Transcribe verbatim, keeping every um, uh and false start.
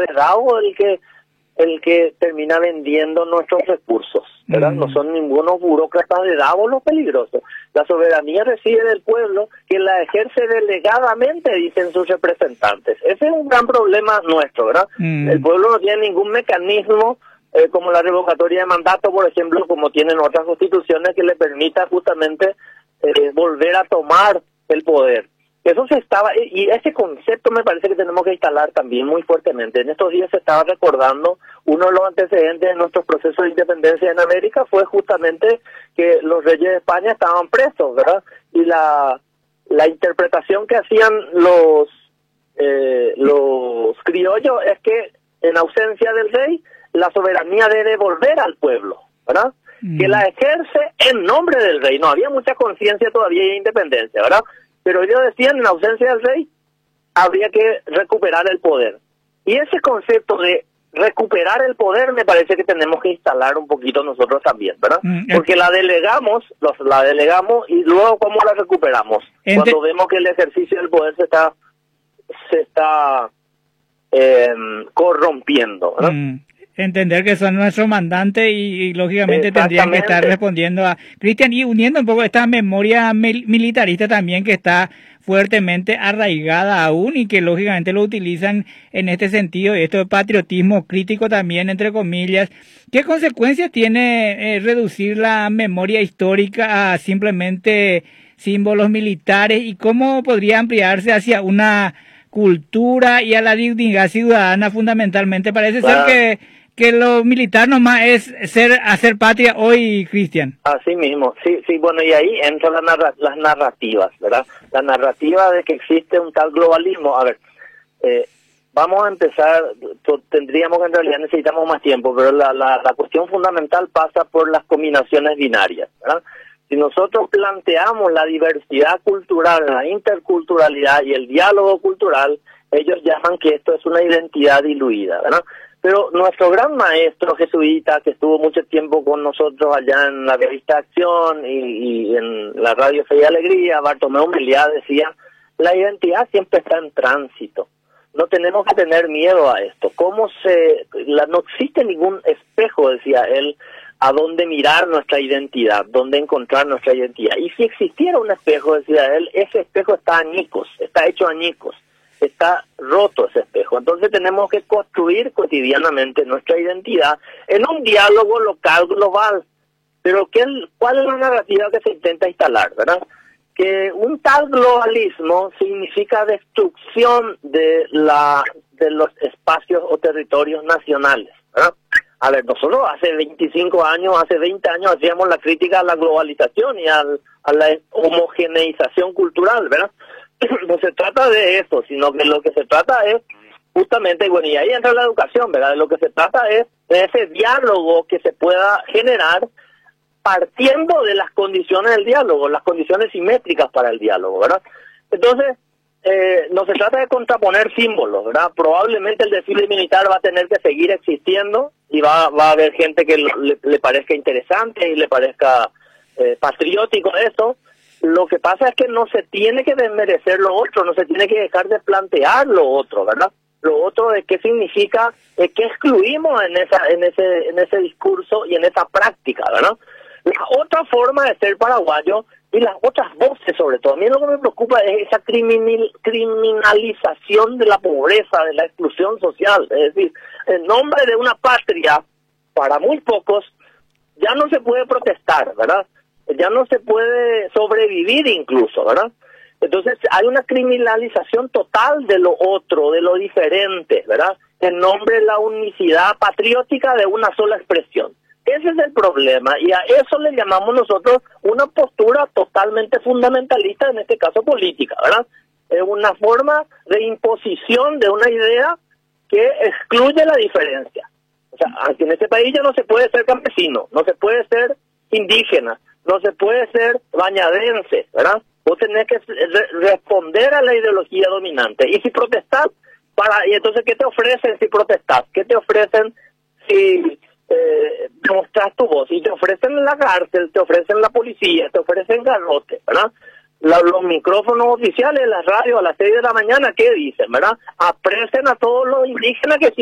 de Davos el que el que termina vendiendo nuestros recursos, ¿verdad? Mm. No son ningunos burócratas de Davos los peligrosos. La soberanía reside del pueblo, que la ejerce delegadamente, dicen sus representantes. Ese es un gran problema nuestro, ¿verdad? Mm. El pueblo no tiene ningún mecanismo eh, como la revocatoria de mandato, por ejemplo, como tienen otras constituciones, que le permita justamente eh, volver a tomar el poder. Eso se estaba, y ese concepto me parece que tenemos que instalar también muy fuertemente. En estos días se estaba recordando uno de los antecedentes de nuestros procesos de independencia en América fue justamente que los reyes de España estaban presos, ¿verdad? Y la la interpretación que hacían los eh, los criollos es que en ausencia del rey la soberanía debe volver al pueblo, ¿verdad? Mm. Que la ejerce en nombre del rey. No había mucha conciencia todavía de independencia, ¿verdad? Pero ellos decían, en ausencia del rey, habría que recuperar el poder. Y ese concepto de recuperar el poder me parece que tenemos que instalar un poquito nosotros también, ¿verdad? Mm, Porque la delegamos, los, la delegamos y luego ¿cómo la recuperamos? Ente- Cuando vemos que el ejercicio del poder se está se está eh, corrompiendo, ¿verdad? Mm. Entender que son nuestros mandantes y, y lógicamente tendrían que estar respondiendo a Cristian, y uniendo un poco esta memoria mil, militarista también que está fuertemente arraigada aún y que lógicamente lo utilizan en este sentido, y esto de patriotismo crítico también, entre comillas. ¿Qué consecuencias tiene eh, reducir la memoria histórica a simplemente símbolos militares, y cómo podría ampliarse hacia una cultura y a la dignidad ciudadana fundamentalmente? Parece claro. ser que que lo militar nomás es ser hacer patria hoy, Cristian. Así mismo, sí, sí, bueno, y ahí entran las, narra- las narrativas, ¿verdad? La narrativa de que existe un tal globalismo. A ver, eh, vamos a empezar, tendríamos que en realidad necesitamos más tiempo, pero la, la, la cuestión fundamental pasa por las combinaciones binarias, ¿verdad? Si nosotros planteamos la diversidad cultural, la interculturalidad y el diálogo cultural, ellos llaman que esto es una identidad diluida, ¿verdad? Pero nuestro gran maestro jesuita, que estuvo mucho tiempo con nosotros allá en la revista Acción y, y en la radio Fe y Alegría, Bartolomé Meliá, decía, la identidad siempre está en tránsito. No tenemos que tener miedo a esto. ¿Cómo se, la, no existe ningún espejo, decía él, a dónde mirar nuestra identidad, dónde encontrar nuestra identidad? Y si existiera un espejo, decía él, ese espejo está añicos, está hecho añicos. Está roto ese espejo. Entonces tenemos que construir cotidianamente nuestra identidad en un diálogo local global. Pero ¿qué, ¿cuál es la narrativa que se intenta instalar, verdad? Que un tal globalismo significa destrucción de la de los espacios o territorios nacionales, ¿verdad? A ver, nosotros hace veinticinco años, hace veinte años hacíamos la crítica a la globalización y al, a la homogeneización cultural, ¿verdad? No se trata de eso, sino que lo que se trata es justamente, bueno, y ahí entra la educación, ¿verdad? De lo que se trata es de ese diálogo que se pueda generar partiendo de las condiciones del diálogo, las condiciones simétricas para el diálogo, ¿verdad? Entonces, eh, no se trata de contraponer símbolos, ¿verdad? Probablemente el desfile militar va a tener que seguir existiendo y va, va a haber gente que le, le parezca interesante y le parezca eh, patriótico eso. Lo que pasa es que no se tiene que desmerecer lo otro, no se tiene que dejar de plantear lo otro, ¿verdad? Lo otro de qué significa, de qué excluimos en esa, en ese, en ese discurso y en esa práctica, ¿verdad? La otra forma de ser paraguayo y las otras voces, sobre todo, a mí lo que me preocupa es esa criminal, criminalización de la pobreza, de la exclusión social. Es decir, en nombre de una patria, para muy pocos, ya no se puede protestar, ¿verdad? Ya no se puede sobrevivir incluso, ¿verdad? Entonces hay una criminalización total de lo otro, de lo diferente, ¿verdad? En nombre de la unicidad patriótica de una sola expresión. Ese es el problema y a eso le llamamos nosotros una postura totalmente fundamentalista, en este caso política, ¿verdad? Es una forma de imposición de una idea que excluye la diferencia. O sea, aquí en este país ya no se puede ser campesino, no se puede ser indígena, no se puede ser bañadense, ¿verdad? Vos tenés que re- responder a la ideología dominante. Y si protestás, para, y entonces, ¿qué te ofrecen si protestás? ¿Qué te ofrecen si eh, demostrás tu voz? Y te ofrecen la cárcel, te ofrecen la policía, te ofrecen garrote, ¿verdad? La, los micrófonos oficiales, las radios a las seis de la mañana, ¿qué dicen, verdad? Apresen a todos los indígenas que